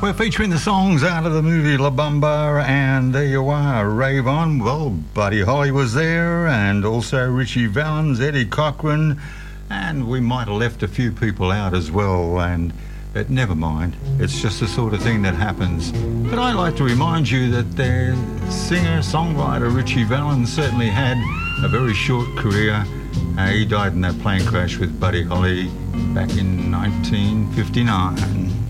We're featuring the songs out of the movie La Bamba, and there you are, Rave On. Well, Buddy Holly was there, and also Richie Valens, Eddie Cochran, and we might have left a few people out as well, but never mind. It's just the sort of thing that happens. But I'd like to remind you that the singer-songwriter Richie Valens certainly had a very short career. He died in that plane crash with Buddy Holly back in 1959.